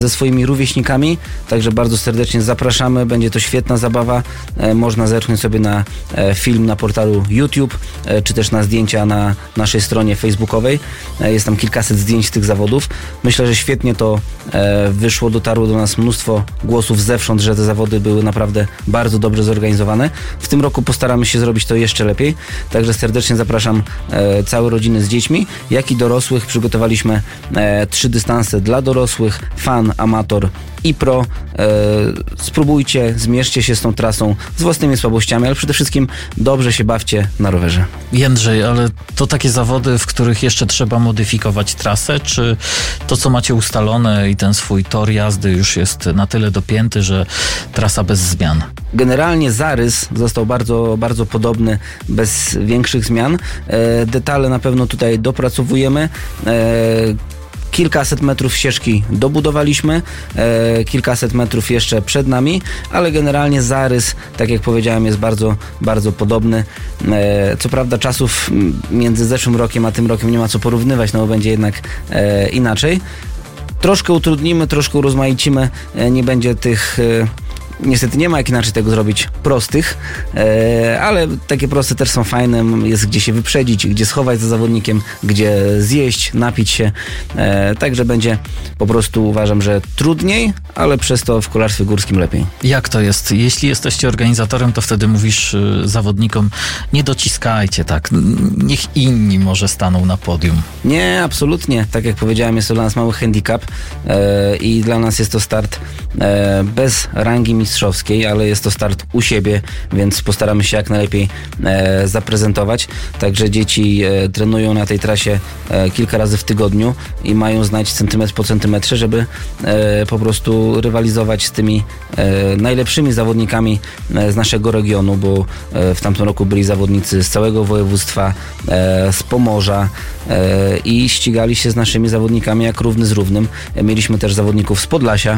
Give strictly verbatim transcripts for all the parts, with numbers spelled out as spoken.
ze swoimi rówieśnikami, także bardzo serdecznie zapraszamy, będzie to świetna zabawa, e, można zerknąć sobie na e, film na portalu YouTube, e, czy też na zdjęcia na naszej stronie facebookowej, e, jest tam kilkaset zdjęć z tych zawodów. Myślę, że świetnie to e, wyszło, dotarło do nas mnóstwo głosów zewsząd, że te zawody były naprawdę bardzo dobrze zorganizowane. W tym roku postaramy się zrobić to jeszcze lepiej, także serdecznie zapraszam e, całe rodziny z dziećmi, jak i dorosłych. Przygotowaliśmy e, trzy dystanse dla dorosłych, fan, amator i pro. E, spróbujcie, zmierzcie się z tą trasą, z własnymi słabościami, ale przede wszystkim dobrze się bawcie na rowerze. Jędrzej, ale to takie zawody, w których jeszcze trzeba modyfikować trasę, czy to, co macie ustalone i ten swój tor jazdy już jest na tyle dopięty, że trasa bez zmian? Generalnie zarys został bardzo, bardzo podobny, bez większych zmian. E, detale na pewno tutaj dopracowujemy. E, Kilkaset metrów ścieżki dobudowaliśmy, e, kilkaset metrów jeszcze przed nami, ale generalnie zarys, tak jak powiedziałem, jest bardzo, bardzo podobny. E, co prawda czasów między zeszłym rokiem a tym rokiem nie ma co porównywać, no bo będzie jednak e, inaczej. Troszkę utrudnimy, troszkę urozmaicimy, e, nie będzie tych... E, Niestety nie ma jak inaczej tego zrobić prostych, e, ale takie proste też są fajne. Jest gdzie się wyprzedzić, gdzie schować za zawodnikiem, gdzie zjeść, napić się. E, także będzie po prostu, uważam, że trudniej, ale przez to w kolarstwie górskim lepiej. Jak to jest? Jeśli jesteście organizatorem, to wtedy mówisz y, zawodnikom, nie dociskajcie tak, niech inni może staną na podium. Nie, absolutnie. Tak jak powiedziałem, jest to dla nas mały handicap e, i dla nas jest to start e, bez rangi mistrzowskiej, ale jest to start u siebie, więc postaramy się jak najlepiej e, zaprezentować. Także dzieci e, trenują na tej trasie e, kilka razy w tygodniu i mają znać centymetr po centymetrze, żeby e, po prostu rywalizować z tymi e, najlepszymi zawodnikami e, z naszego regionu, bo e, w tamtym roku byli zawodnicy z całego województwa, e, z Pomorza e, i ścigali się z naszymi zawodnikami jak równy z równym. E, mieliśmy też zawodników z Podlasia.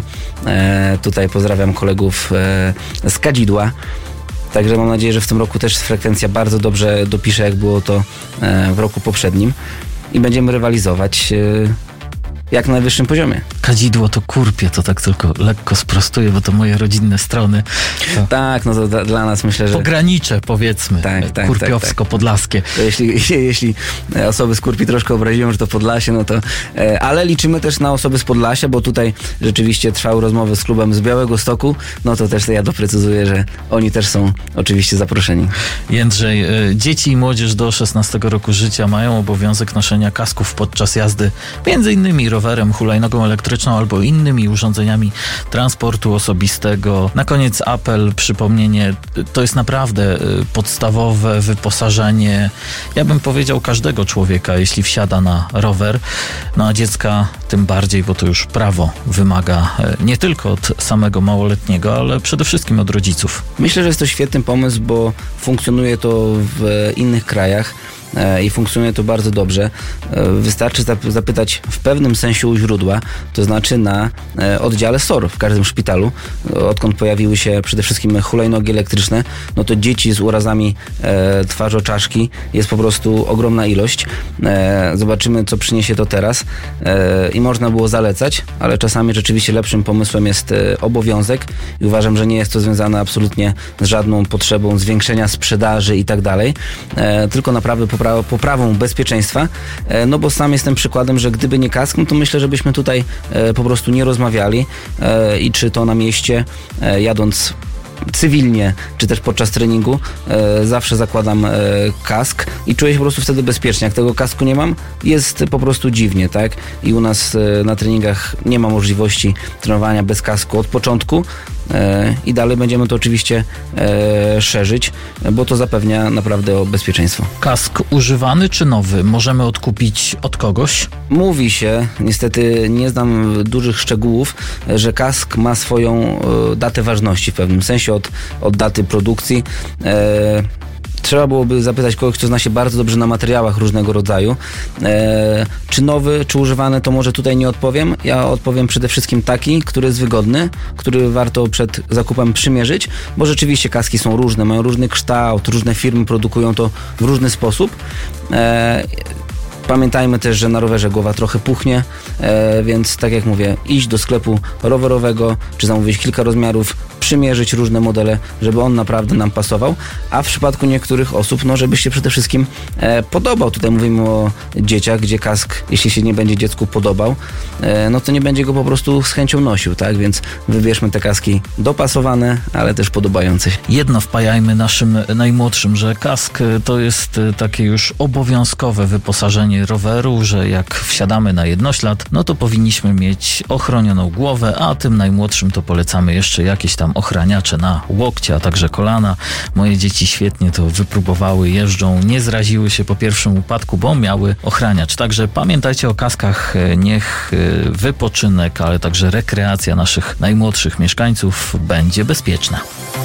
E, tutaj pozdrawiam kolegów e, z Kadzidła. Także mam nadzieję, że w tym roku też frekwencja bardzo dobrze dopisze, jak było to e, w roku poprzednim i będziemy rywalizować e, jak na najwyższym poziomie. Kadzidło to Kurpie, to tak tylko lekko sprostuję, bo to moje rodzinne strony. To tak, no to dla, dla nas myślę, że... Pogranicze, powiedzmy, tak, tak, kurpiowsko-podlaskie. Tak, tak. To jeśli, jeśli osoby z Kurpi troszkę obraziłem, że to Podlasie, no to... E, ale liczymy też na osoby z Podlasia, bo tutaj rzeczywiście trwały rozmowy z klubem z Białegostoku, no to też ja doprecyzuję, że oni też są oczywiście zaproszeni. Jędrzej, dzieci i młodzież do szesnastego roku życia mają obowiązek noszenia kasków podczas jazdy, między innymi rowerem, hulajnogą elektryczną albo innymi urządzeniami transportu osobistego. Na koniec apel, przypomnienie, to jest naprawdę podstawowe wyposażenie, ja bym powiedział, każdego człowieka, jeśli wsiada na rower, no a dziecka tym bardziej, bo to już prawo wymaga nie tylko od samego małoletniego, ale przede wszystkim od rodziców. Myślę, że jest to świetny pomysł, bo funkcjonuje to w innych krajach i funkcjonuje to bardzo dobrze. Wystarczy zapytać w pewnym sensie u źródła, to znaczy na oddziale S O R w każdym szpitalu, odkąd pojawiły się przede wszystkim hulajnogi elektryczne, no to dzieci z urazami e, twarzoczaszki jest po prostu ogromna ilość. E, zobaczymy, co przyniesie to teraz e, i można było zalecać, ale czasami rzeczywiście lepszym pomysłem jest e, obowiązek i uważam, że nie jest to związane absolutnie z żadną potrzebą zwiększenia sprzedaży i tak dalej, e, tylko naprawdę po poprawą bezpieczeństwa, no bo sam jestem przykładem, że gdyby nie kask, no to myślę, żebyśmy tutaj po prostu nie rozmawiali i czy to na mieście, jadąc cywilnie, czy też podczas treningu, e, zawsze zakładam e, kask i czuję się po prostu wtedy bezpiecznie. Jak tego kasku nie mam, jest po prostu dziwnie, tak? I u nas e, na treningach nie ma możliwości trenowania bez kasku od początku e, i dalej będziemy to oczywiście e, szerzyć, bo to zapewnia naprawdę bezpieczeństwo. Kask używany czy nowy? Możemy odkupić od kogoś? Mówi się, niestety nie znam dużych szczegółów, że kask ma swoją e, datę ważności w pewnym sensie od, od daty produkcji. E, Trzeba byłoby zapytać kogoś, kto zna się bardzo dobrze na materiałach różnego rodzaju. E, czy nowy, czy używany, to może tutaj nie odpowiem. Ja odpowiem przede wszystkim taki, który jest wygodny, który warto przed zakupem przymierzyć, bo rzeczywiście kaski są różne, mają różny kształt, różne firmy produkują to w różny sposób. E, Pamiętajmy też, że na rowerze głowa trochę puchnie, e, więc tak jak mówię, iść do sklepu rowerowego, czy zamówić kilka rozmiarów, przymierzyć różne modele, żeby on naprawdę nam pasował, a w przypadku niektórych osób, no żeby się przede wszystkim e, podobał. Tutaj mówimy o dzieciach, gdzie kask, jeśli się nie będzie dziecku podobał, e, no to nie będzie go po prostu z chęcią nosił, tak? Więc wybierzmy te kaski dopasowane, ale też podobające się. Jedno wpajajmy naszym najmłodszym, że kask to jest takie już obowiązkowe wyposażenie roweru, że jak wsiadamy na jednoślad, no to powinniśmy mieć ochronioną głowę, a tym najmłodszym to polecamy jeszcze jakieś tam ochraniacze na łokcie, a także kolana. Moje dzieci świetnie to wypróbowały, jeżdżą, nie zraziły się po pierwszym upadku, bo miały ochraniacz. Także pamiętajcie o kaskach. Niech wypoczynek, ale także rekreacja naszych najmłodszych mieszkańców będzie bezpieczna.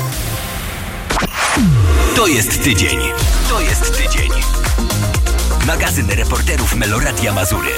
To jest tydzień. To jest tydzień. Magazyn reporterów Meloradia Mazury.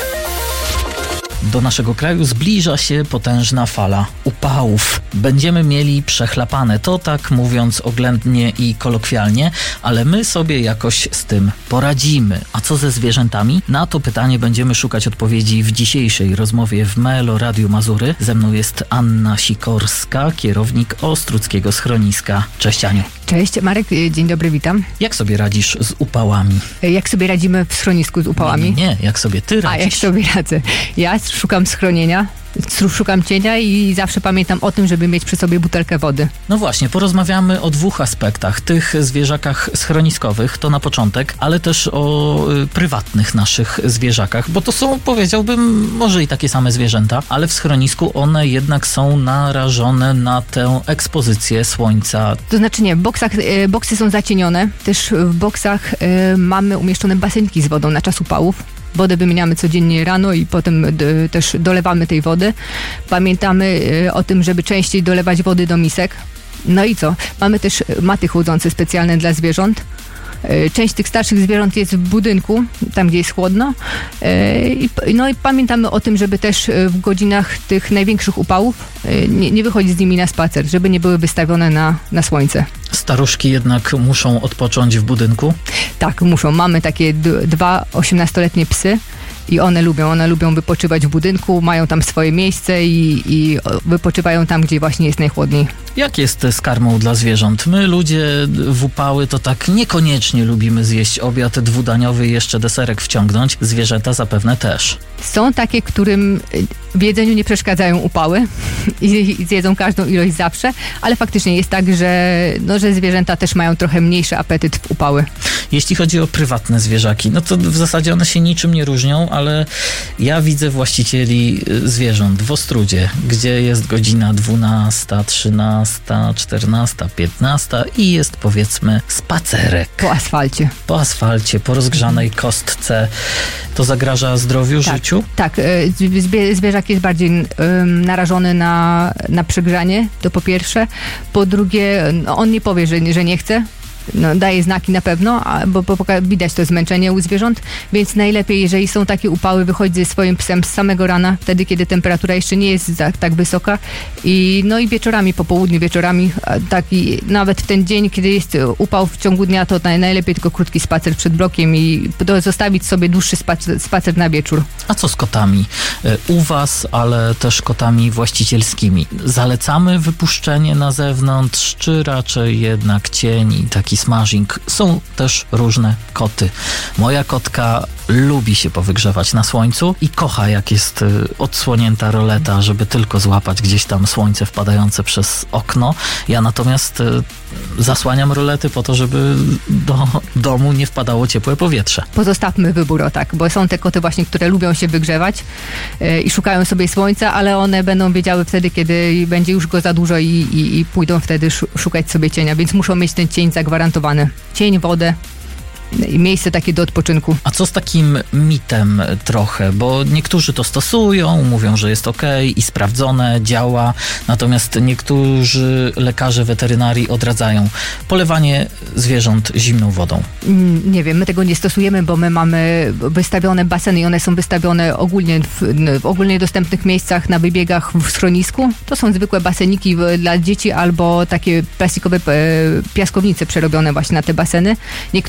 Do naszego kraju zbliża się potężna fala upałów. Będziemy mieli przechlapane, to tak mówiąc oględnie i kolokwialnie, ale my sobie jakoś z tym poradzimy. A co ze zwierzętami? Na to pytanie będziemy szukać odpowiedzi w dzisiejszej rozmowie w Melo Radiu Mazury. Ze mną jest Anna Sikorska, kierownik Ostruckiego Schroniska. Cześć Aniu. Cześć Marek, dzień dobry, witam. Jak sobie radzisz z upałami? Jak sobie radzimy w schronisku z upałami? Nie, nie, nie. Jak sobie ty radzisz? A jak sobie radzę? Ja szukam schronienia, szukam cienia i zawsze pamiętam o tym, żeby mieć przy sobie butelkę wody. No właśnie, porozmawiamy o dwóch aspektach. Tych zwierzakach schroniskowych, to na początek, ale też o y, prywatnych naszych zwierzakach, bo to są, powiedziałbym, może i takie same zwierzęta, ale w schronisku one jednak są narażone na tę ekspozycję słońca. To znaczy nie, w boksach, y, boksy są zacienione. Też w boksach y, mamy umieszczone basenki z wodą na czas upałów. Wodę wymieniamy codziennie rano i potem d- też dolewamy tej wody. Pamiętamy y, o tym, żeby częściej dolewać wody do misek. No i co? Mamy też maty chłodzące specjalne dla zwierząt. Y, część tych starszych zwierząt jest w budynku, tam gdzie jest chłodno. Y, no i pamiętamy o tym, żeby też w godzinach tych największych upałów y, nie, nie wychodzić z nimi na spacer, żeby nie były wystawione na, na słońce. Staruszki jednak muszą odpocząć w budynku? Tak, muszą. Mamy takie d- dwa osiemnastoletnie psy i one lubią, one lubią wypoczywać w budynku, mają tam swoje miejsce i, i wypoczywają tam, gdzie właśnie jest najchłodniej. Jak jest z karmą dla zwierząt? My ludzie w upały to tak niekoniecznie lubimy zjeść obiad dwudaniowy i jeszcze deserek wciągnąć. Zwierzęta zapewne też. Są takie, którym w jedzeniu nie przeszkadzają upały i zjedzą każdą ilość zawsze, ale faktycznie jest tak, że, no, że zwierzęta też mają trochę mniejszy apetyt w upały. Jeśli chodzi o prywatne zwierzaki, no to w zasadzie one się niczym nie różnią, ale ja widzę właścicieli zwierząt w Ostrudzie, gdzie jest godzina dwunasta, trzynasta, czternasta, piętnasta i jest powiedzmy spacerek. Po asfalcie. Po asfalcie, po rozgrzanej kostce. To zagraża zdrowiu, tak, życiu? Tak, zwie, zwierzak jest bardziej um, narażony na, na przegrzanie, to po pierwsze. Po drugie, no, on nie powie, że, że nie chce. No, daje znaki na pewno, a, bo, bo widać to zmęczenie u zwierząt, więc najlepiej, jeżeli są takie upały, wychodzić ze swoim psem z samego rana, wtedy, kiedy temperatura jeszcze nie jest tak, tak wysoka i no i wieczorami, po południu, wieczorami, tak i nawet w ten dzień, kiedy jest upał w ciągu dnia, to naj, najlepiej tylko krótki spacer przed blokiem i zostawić sobie dłuższy spacer, spacer na wieczór. A co z kotami? U was, ale też kotami właścicielskimi. Zalecamy wypuszczenie na zewnątrz, czy raczej jednak cień i taki smażing? Są też różne koty. Moja kotka lubi się powygrzewać na słońcu i kocha, jak jest odsłonięta roleta, żeby tylko złapać gdzieś tam słońce wpadające przez okno. Ja natomiast zasłaniam rolety po to, żeby do domu nie wpadało ciepłe powietrze. Pozostawmy wybór, o tak, bo są te koty właśnie, które lubią się wygrzewać yy, i szukają sobie słońca, ale one będą wiedziały wtedy, kiedy będzie już go za dużo i, i, i pójdą wtedy szukać sobie cienia, więc muszą mieć ten cień zagwarantowany. Cień, wodę i miejsce takie do odpoczynku. A co z takim mitem trochę? Bo niektórzy to stosują, mówią, że jest okej i sprawdzone, działa, natomiast niektórzy lekarze weterynarii odradzają polewanie zwierząt zimną wodą. Nie wiem, my tego nie stosujemy, bo my mamy wystawione baseny i one są wystawione ogólnie w, w ogólnie dostępnych miejscach na wybiegach w schronisku. To są zwykłe baseniki dla dzieci albo takie plastikowe piaskownice przerobione właśnie na te baseny. Niektóre psy, które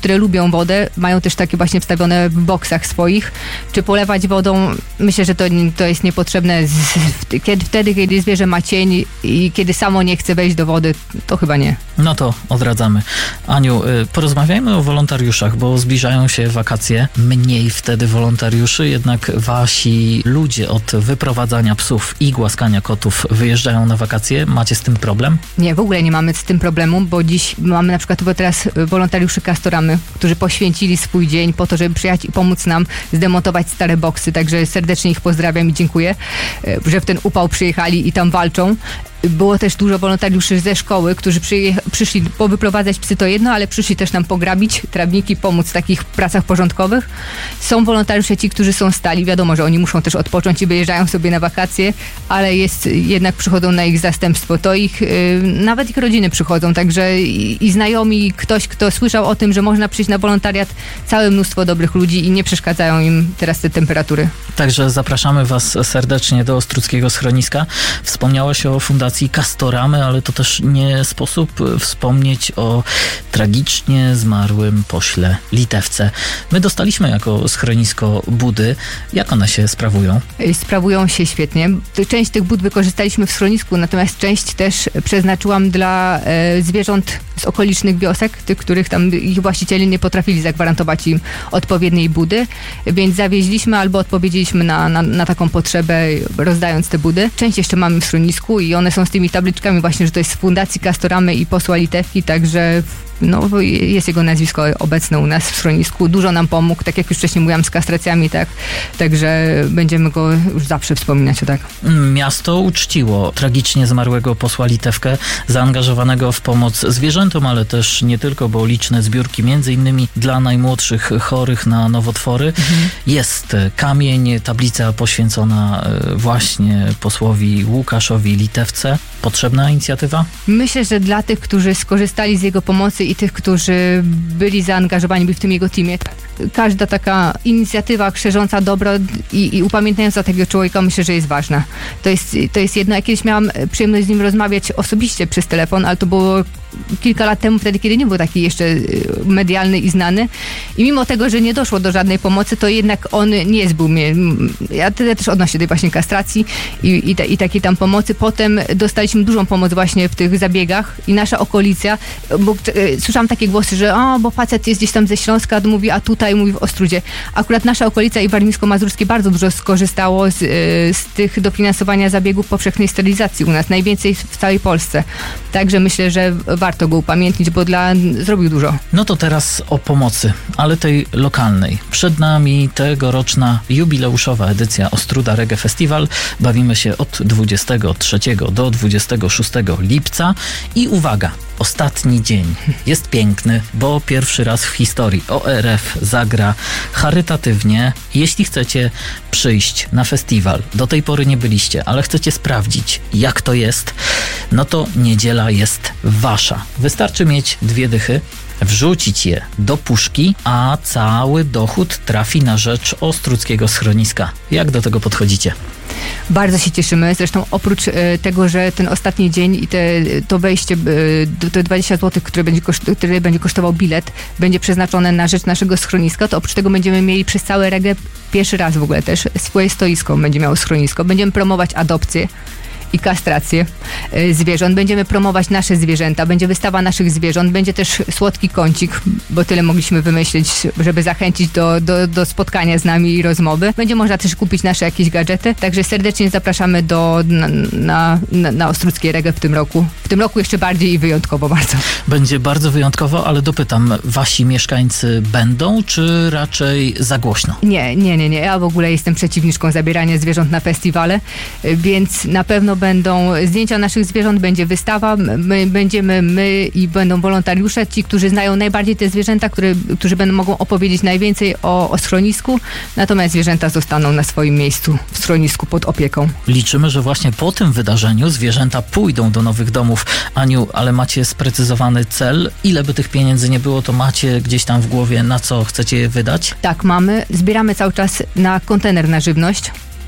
które lubią wodę, mają też takie właśnie wstawione w boksach swoich. Czy polewać wodą? Myślę, że to, to jest niepotrzebne. Z, kiedy, wtedy, kiedy zwierzę ma cień i kiedy samo nie chce wejść do wody, to chyba nie. No to odradzamy. Aniu, porozmawiajmy o wolontariuszach, bo zbliżają się wakacje. Mniej wtedy wolontariuszy, jednak wasi ludzie od wyprowadzania psów i głaskania kotów wyjeżdżają na wakacje. Macie z tym problem? Nie, w ogóle nie mamy z tym problemu, bo dziś mamy na przykład teraz wolontariuszy Castoramy, którzy poświęcili swój dzień po to, żeby przyjechać i pomóc nam zdemontować stare boksy, także serdecznie ich pozdrawiam i dziękuję, że w ten upał przyjechali i tam walczą. Było też dużo wolontariuszy ze szkoły, którzy przyje- przyszli powyprowadzać psy, to jedno, ale przyszli też nam pograbić trawniki, pomóc w takich pracach porządkowych. Są wolontariusze ci, którzy są stali. Wiadomo, że oni muszą też odpocząć i wyjeżdżają sobie na wakacje, ale jest, jednak przychodzą na ich zastępstwo. To ich, yy, nawet ich rodziny przychodzą, także i, i znajomi, i ktoś, kto słyszał o tym, że można przyjść na wolontariat, całe mnóstwo dobrych ludzi i nie przeszkadzają im teraz te temperatury. Także zapraszamy was serdecznie do Ostródzkiego Schroniska. Wspomniało się o Fundacji Castoramy, ale to też nie sposób wspomnieć o tragicznie zmarłym pośle Litewce. My dostaliśmy jako schronisko budy. Jak one się sprawują? Sprawują się świetnie. Część tych bud wykorzystaliśmy w schronisku, natomiast część też przeznaczyłam dla e, zwierząt z okolicznych wiosek, tych, których tam ich właściciele nie potrafili zagwarantować im odpowiedniej budy, więc zawieźliśmy albo odpowiedzieliśmy na, na, na taką potrzebę, rozdając te budy. Część jeszcze mamy w schronisku i one są z tymi tabliczkami właśnie, że to jest z Fundacji Castoramy i posła Litewki, także no, jest jego nazwisko obecne u nas w schronisku. Dużo nam pomógł, tak jak już wcześniej mówiłam, z kastracjami, tak, także będziemy go już zawsze wspominać o tak. Miasto uczciło tragicznie zmarłego posła Litewkę, zaangażowanego w pomoc zwierzętom, ale też nie tylko, bo liczne zbiórki, między innymi dla najmłodszych chorych na nowotwory. Mhm. Jest kamień, tablica poświęcona właśnie posłowi Łukaszowi Litewce. Potrzebna inicjatywa? Myślę, że dla tych, którzy skorzystali z jego pomocy i tych, którzy byli zaangażowani w tym jego teamie, każda taka inicjatywa szerząca dobro i, i upamiętniająca takiego człowieka, myślę, że jest ważna. To jest, to jest jedno. Ja kiedyś miałam przyjemność z nim rozmawiać osobiście przez telefon, ale to było kilka lat temu, wtedy, kiedy nie był taki jeszcze medialny i znany. I mimo tego, że nie doszło do żadnej pomocy, to jednak on nie zbył mnie. Ja tyle też odnośnie tej właśnie kastracji i, i, ta, i takiej tam pomocy. Potem dostaliśmy dużą pomoc właśnie w tych zabiegach i nasza okolica, bo e, słyszałam takie głosy, że o, bo facet jest gdzieś tam ze Śląska, mówi, a tutaj mówi w Ostródzie. Akurat nasza okolica i warmińsko-mazurskie bardzo dużo skorzystało z, e, z tych dofinansowania zabiegów powszechnej sterylizacji u nas. Najwięcej w całej Polsce. Także myślę, że warto go upamiętnić, bo dla zrobił dużo. No to teraz o pomocy, ale tej lokalnej. Przed nami tegoroczna jubileuszowa edycja Ostróda Reggae Festival. Bawimy się od dwudziestego trzeciego do dwudziestego szóstego lipca i uwaga, ostatni dzień jest piękny, bo pierwszy raz w historii O R F zagra charytatywnie. Jeśli chcecie przyjść na festiwal, do tej pory nie byliście, ale chcecie sprawdzić, jak to jest, no to niedziela jest wasza. Wystarczy mieć dwie dychy, wrzucić je do puszki, a cały dochód trafi na rzecz Ostródzkiego Schroniska. Jak do tego podchodzicie? Bardzo się cieszymy. Zresztą oprócz e, tego, że ten ostatni dzień i te, to wejście, e, te dwadzieścia złotych, które będzie, koszt, które będzie kosztował bilet, będzie przeznaczone na rzecz naszego schroniska, to oprócz tego będziemy mieli przez całe reggae pierwszy raz w ogóle też swoje stoisko będzie miało schronisko. Będziemy promować adopcję i kastrację zwierząt. Będziemy promować nasze zwierzęta, będzie wystawa naszych zwierząt, będzie też słodki kącik, bo tyle mogliśmy wymyślić, żeby zachęcić do, do, do spotkania z nami i rozmowy. Będzie można też kupić nasze jakieś gadżety, także serdecznie zapraszamy do, na, na, na Ostródzkie Reggae w tym roku. W tym roku jeszcze bardziej i wyjątkowo bardzo. Będzie bardzo wyjątkowo, ale dopytam, wasi mieszkańcy będą, czy raczej za głośno? Nie, nie, nie, nie. Ja w ogóle jestem przeciwniczką zabierania zwierząt na festiwale, więc na pewno będą zdjęcia naszych zwierząt, będzie wystawa, my, będziemy my i będą wolontariusze, ci, którzy znają najbardziej te zwierzęta, które, którzy będą mogą opowiedzieć najwięcej o, o schronisku, natomiast zwierzęta zostaną na swoim miejscu w schronisku pod opieką. Liczymy, że właśnie po tym wydarzeniu zwierzęta pójdą do nowych domów. Aniu, ale macie sprecyzowany cel? Ile by tych pieniędzy nie było, to macie gdzieś tam w głowie, na co chcecie je wydać? Tak, mamy. Zbieramy cały czas na kontener na żywność.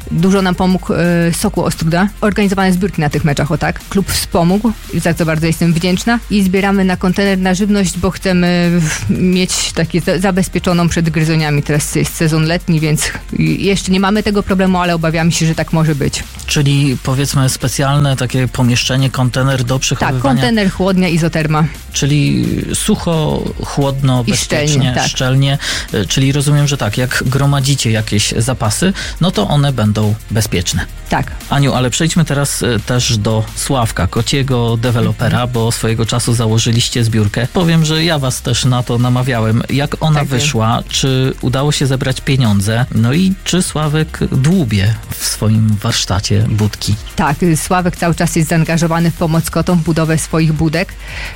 Dużo nam pomógł e, Sokół Ostróda. Organizowane zbiórki na tych meczach, o tak. Klub wspomógł, za co bardzo jestem wdzięczna. I zbieramy na kontener na żywność, bo chcemy mieć takie za, zabezpieczoną przed gryzoniami. Teraz jest sezon letni, więc jeszcze nie mamy tego problemu, ale obawiam się, że tak może być. Czyli powiedzmy specjalne takie pomieszczenie, kontener do przechowywania. Tak, kontener, chłodnia, izoterma. Czyli sucho, chłodno, I bezpiecznie, szczelnie, tak. szczelnie. Czyli rozumiem, że tak, jak gromadzicie jakieś zapasy, no to one będą bezpieczne. Tak. Aniu, ale przejdźmy teraz też do Sławka Kociego, dewelopera, bo swojego czasu założyliście zbiórkę. Powiem, że ja was też na to namawiałem. Jak ona tak wyszła? Wiem. Czy udało się zebrać pieniądze? No i czy Sławek dłubie w swoim warsztacie budki? Tak, Sławek cały czas jest zaangażowany w pomoc kotom, w budowę swoich budek.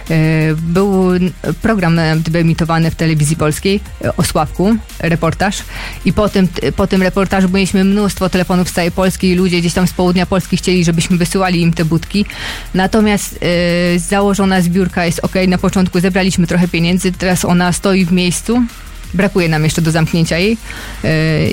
Był program emitowany w telewizji polskiej o Sławku, reportaż, i po tym, po tym reportażu mieliśmy mnóstwo telefonów z całej Polski i ludzie gdzieś tam z południa Polski chcieli, żebyśmy wysyłali im te budki. Natomiast e, założona zbiórka jest ok, na początku zebraliśmy trochę pieniędzy, teraz ona stoi w miejscu. Brakuje nam jeszcze do zamknięcia jej yy,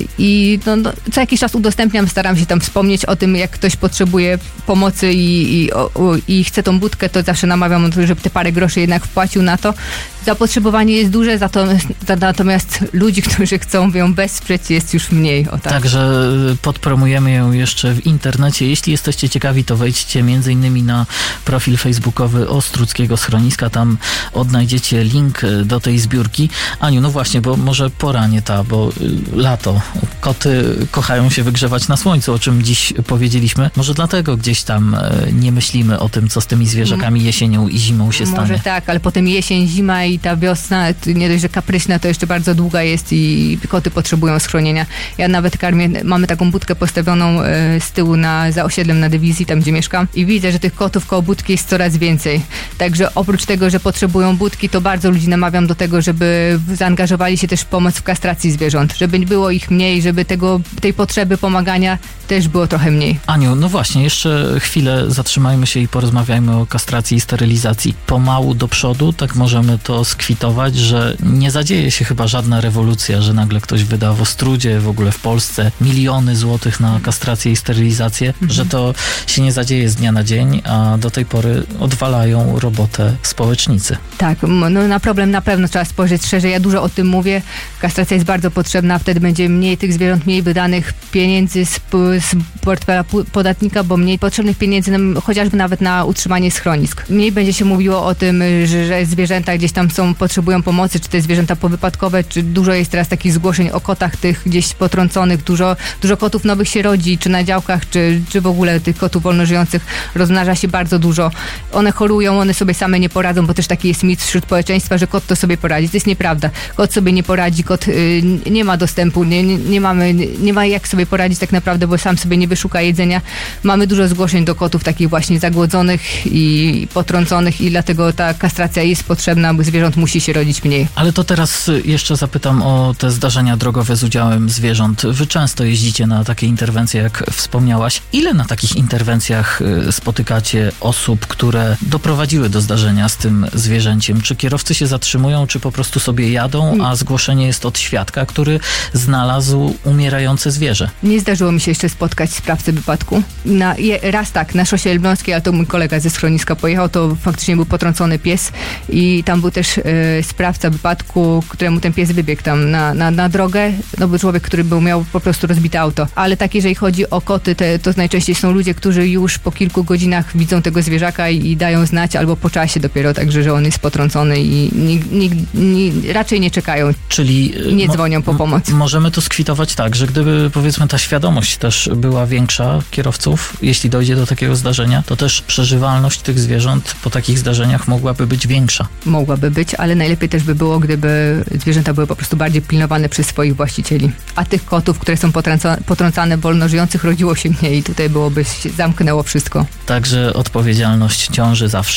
i no, no, co jakiś czas udostępniam, staram się tam wspomnieć o tym, jak ktoś potrzebuje pomocy i, i, o, o, i chce tą budkę, to zawsze namawiam, żeby te parę groszy jednak wpłacił na to. Zapotrzebowanie jest duże, za to, za, natomiast ludzi, którzy chcą ją wesprzeć, jest już mniej. O, tak. Także podpromujemy ją jeszcze w internecie. Jeśli jesteście ciekawi, to wejdźcie między innymi na profil facebookowy Ostródzkiego Schroniska, tam odnajdziecie link do tej zbiórki. Aniu, no właśnie, bo może pora nie ta, bo lato. Koty kochają się wygrzewać na słońcu, o czym dziś powiedzieliśmy. Może dlatego gdzieś tam nie myślimy o tym, co z tymi zwierzakami jesienią i zimą się stanie. Może tak, ale potem jesień, zima i ta wiosna, nie dość, że kapryśna, to jeszcze bardzo długa jest i koty potrzebują schronienia. Ja nawet karmię, mamy taką budkę postawioną z tyłu na, za osiedlem na dywizji, tam gdzie mieszkam, i widzę, że tych kotów koło budki jest coraz więcej. Także oprócz tego, że potrzebują budki, to bardzo ludzi namawiam do tego, żeby zaangażowali się też w pomoc w kastracji zwierząt, żeby było ich mniej, żeby tego, tej potrzeby pomagania też było trochę mniej. Aniu, no właśnie, jeszcze chwilę zatrzymajmy się i porozmawiajmy o kastracji i sterylizacji. Pomału do przodu, tak możemy to skwitować, że nie zadzieje się chyba żadna rewolucja, że nagle ktoś wyda w Ostródzie, w ogóle w Polsce miliony złotych na kastrację i sterylizację, mhm. że to się nie zadzieje z dnia na dzień, a do tej pory odwalają robotę społecznicy. Tak, no na problem na pewno trzeba spojrzeć szerzej. Ja dużo o tym mówię. Kastracja jest bardzo potrzebna, wtedy będzie mniej tych zwierząt, mniej wydanych pieniędzy z, z portfela podatnika, bo mniej potrzebnych pieniędzy nam, chociażby nawet na utrzymanie schronisk. Mniej będzie się mówiło o tym, że, że zwierzęta gdzieś tam są, potrzebują pomocy, czy te zwierzęta powypadkowe, czy dużo jest teraz takich zgłoszeń o kotach tych gdzieś potrąconych, dużo, dużo kotów nowych się rodzi, czy na działkach, czy, czy w ogóle tych kotów wolnożyjących rozmnaża się bardzo dużo. One chorują, one sobie same nie poradzą, bo też taki jest mit wśród społeczeństwa, że kot to sobie poradzi. To jest nieprawda. Kot sobie nie poradzi, kot y, nie ma dostępu, nie, nie, nie mamy, nie ma jak sobie poradzić tak naprawdę, bo sam sobie nie wyszuka jedzenia. Mamy dużo zgłoszeń do kotów takich właśnie zagłodzonych i potrąconych i dlatego ta kastracja jest potrzebna, bo zwierząt musi się rodzić mniej. Ale to teraz jeszcze zapytam o te zdarzenia drogowe z udziałem zwierząt. Wy często jeździcie na takie interwencje, jak wspomniałaś. Ile na takich interwencjach spotykacie osób, które doprowadziły do zdarzenia z tym zwierzęciem? Czy kierowcy się zatrzymują, czy po prostu sobie jadą, a zgłoszenie jest od świadka, który znalazł umierające zwierzę? Nie zdarzyło mi się jeszcze spotkać sprawcę wypadku. Na, je, raz tak, na szosie elbląskiej, ale to mój kolega ze schroniska pojechał, to faktycznie był potrącony pies i tam był też e, sprawca wypadku, któremu ten pies wybiegł tam na, na, na drogę. No był człowiek, który był, miał po prostu rozbite auto. Ale tak, jeżeli chodzi o koty, te, to najczęściej są ludzie, którzy już po kilku godzinach widzą tego zwierzaka i, i dają znać, albo po czasie dopiero, także, że on jest potrącony i nig, nig, nig, raczej nie czekają. Czyli nie dzwonią po pomoc. Możemy to skwitować tak, że gdyby powiedzmy ta świadomość też była większa kierowców, jeśli dojdzie do takiego zdarzenia, to też przeżywalność tych zwierząt po takich zdarzeniach mogłaby być większa. Mogłaby być, ale najlepiej też by było, gdyby zwierzęta były po prostu bardziej pilnowane przez swoich właścicieli. A tych kotów, które są potrącane wolno żyjących, rodziło się mniej i tutaj byłoby się zamknęło wszystko. Także odpowiedzialność ciąży zawsze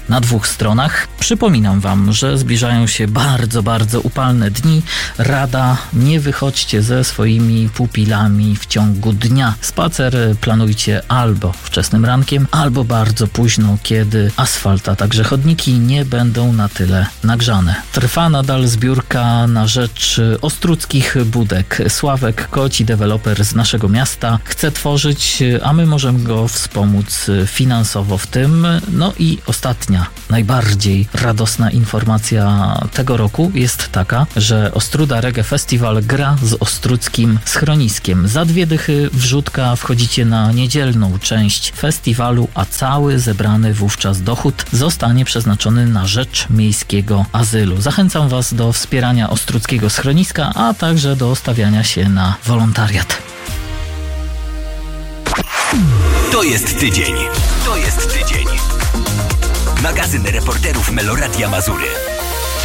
na dwóch stronach. Przypominam wam, że zbliżają się bardzo, bardzo upalne dni. Rada, nie wychodźcie ze swoimi pupilami w ciągu dnia. Spacer planujcie albo wczesnym rankiem, albo bardzo późno, kiedy asfalt, a także chodniki nie będą na tyle nagrzane. Trwa nadal zbiórka na rzecz Ostródzkich Budek. Sławek Koci, deweloper z naszego miasta, chce tworzyć, a my możemy go wspomóc finansowo w tym. No i ostatnia, najbardziej radosna informacja tego roku jest taka, że Ostróda Reggae Festival gra z ostródzkim schroniskiem. Za dwie dychy wrzutka wchodzicie na niedzielną część festiwalu, a cały zebrany wówczas dochód zostanie przeznaczony na rzecz miejskiego azylu. Zachęcam was do wspierania ostródzkiego schroniska, a także do stawiania się na wolontariat. To jest tydzień. To jest tydzień. Magazyn reporterów Meloradia Mazury.